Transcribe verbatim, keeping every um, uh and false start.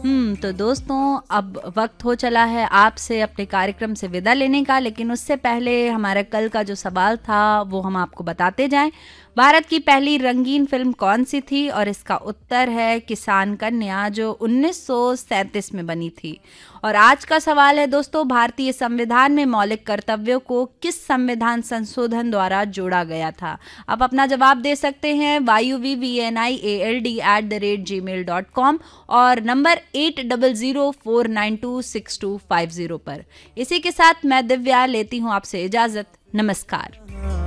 हम्म तो दोस्तों, अब वक्त हो चला है आपसे अपने कार्यक्रम से विदा लेने का, लेकिन उससे पहले हमारा कल का जो सवाल था वो हम आपको बताते जाएं। भारत की पहली रंगीन फिल्म कौन सी थी? और इसका उत्तर है किसान कन्या, जो उन्नीस सौ सैंतीस में बनी थी। और आज का सवाल है दोस्तों, भारतीय संविधान में मौलिक कर्तव्यों को किस संविधान संशोधन द्वारा जोड़ा गया था? आप अपना जवाब दे सकते हैं वायु we V N I A L D at the rate ji mail dot com और number eight double zero four nine to six to five zero पर। इसी के साथ मैं दिव्या लेती हूँ आपसे इजाजत। नमस्कार।